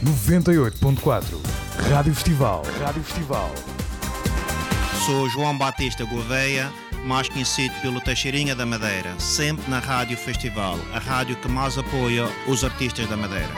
98.4 Rádio Festival. Sou João Batista Gouveia, mais conhecido pelo Teixeirinha da Madeira, sempre na Rádio Festival, a rádio que mais apoia os artistas da Madeira.